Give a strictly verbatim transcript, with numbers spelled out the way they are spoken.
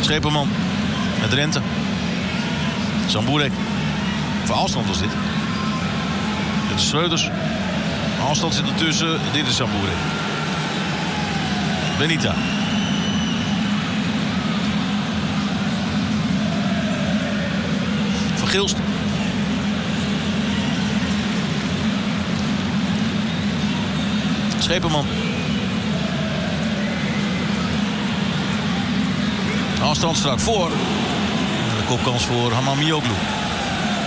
Scheperman met Rente. Sambourek. Voor afstand was dit. Dit is Schreuders. Afstand zit ertussen. Dit is Sambourek. Benita. Van Gilst. Scheperman. Afstand strak voor. En de kopkans voor Hamamioglu.